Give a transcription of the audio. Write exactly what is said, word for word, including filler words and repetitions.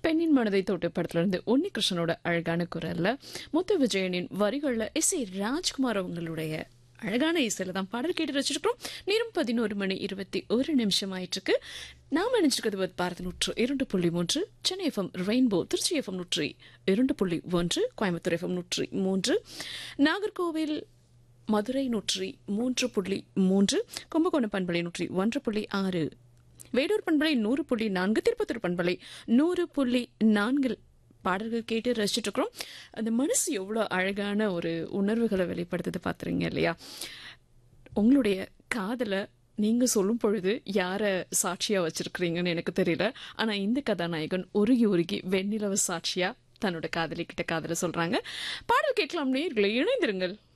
பெண்ணின் மனதை தொட்டு படத்துல இருந்து உன்னிகிருஷ்ணனோட அழகான குரல்ல முத்து விஜயனின் வரிகள்ல எஸ் ஏ ராஜ்குமார் அவங்களுடைய அழகான இசையில தான் பாடல் கேட்டு வச்சிருக்கிறோம். நேரம் பதினோரு மணி இருபத்தி ஒரு நிமிஷம் ஆயிட்டு இருக்கு. நாம் நினைச்சிருக்கிறது பாரத நூற்று இரண்டு புள்ளி மூன்று Chennai FM rainbow, Trichy FM நூற்றி இரண்டு புள்ளி ஒன்று, கோயம்புத்தூர் எஃப்எம் நூற்றி மூன்று, நாகர்கோவில் மதுரை நூற்றி மூன்று புள்ளி மூன்று, கும்பகோணம் பண்பலை நூற்றி ஒன்று புள்ளி ஆறு, வேடூர் பண்பலை நூறு புள்ளி நான்கு, திருப்பத்தூர் பண்பலை நூறு புள்ளி நான்கில் பாடல்கள் கேட்டு ரசிச்சுட்டு இருக்கிறோம். அந்த மனசு எவ்வளோ அழகான ஒரு உணர்வுகளை வெளிப்படுத்துது பார்த்துறீங்க இல்லையா? உங்களுடைய காதலை நீங்க சொல்லும் பொழுது யார சாட்சியா வச்சிருக்கிறீங்கன்னு எனக்கு தெரியல. ஆனா இந்த கதாநாயகன் உருகி உருகி வெண்ணிலவ சாட்சியா தன்னோட காதலி கிட்ட காதலை சொல்றாங்க. பாடல் கேட்கலாம், நேயர்களே இணைந்திருங்கள்.